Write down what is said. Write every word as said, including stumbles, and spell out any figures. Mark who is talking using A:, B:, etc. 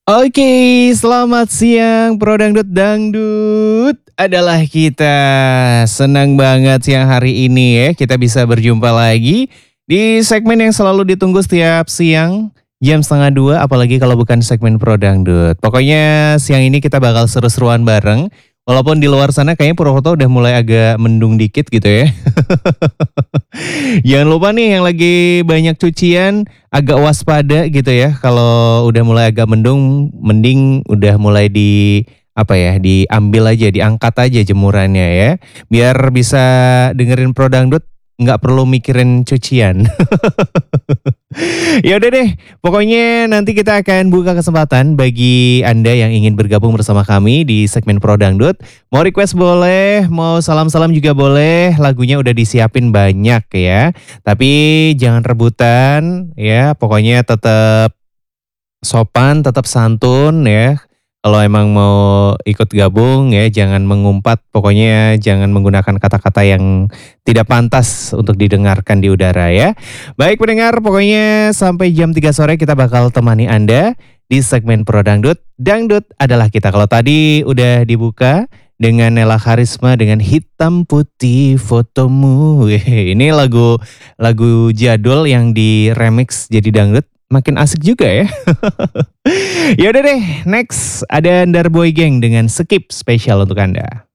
A: Oke, selamat siang Pro Dangdut Dangdut adalah kita. Senang banget siang hari ini ya, kita bisa berjumpa lagi di segmen yang selalu ditunggu setiap siang jam setengah dua, apalagi kalau bukan segmen Pro Dangdut. Pokoknya siang ini kita bakal seru-seruan bareng. Walaupun di luar sana kayaknya Purwokerto udah mulai agak mendung dikit gitu ya. Jangan lupa nih yang lagi banyak cucian agak waspada gitu ya. Kalau udah mulai agak mendung, mending udah mulai di apa ya, diambil aja, diangkat aja jemurannya ya. Biar bisa dengerin Pro Dangdut nggak perlu mikirin cucian. Ya udah deh, pokoknya nanti kita akan buka kesempatan bagi Anda yang ingin bergabung bersama kami di segmen Pro Dangdut. Mau request boleh, mau salam-salam juga boleh, lagunya udah disiapin banyak ya. Tapi jangan rebutan ya, pokoknya tetap sopan, tetap santun ya. Kalau emang mau ikut gabung ya jangan mengumpat, pokoknya jangan menggunakan kata-kata yang tidak pantas untuk didengarkan di udara ya. Baik pendengar, pokoknya sampai jam tiga sore kita bakal temani Anda di segmen Pro Dangdut. Dangdut adalah kita. Kalau tadi udah dibuka dengan Nela Karisma dengan Hitam Putih Fotomu. Ini lagu lagu jadul yang di remix jadi dangdut. Makin asik juga ya. Ya udah deh, next ada Ndar Boy Gang dengan Skip spesial untuk Anda.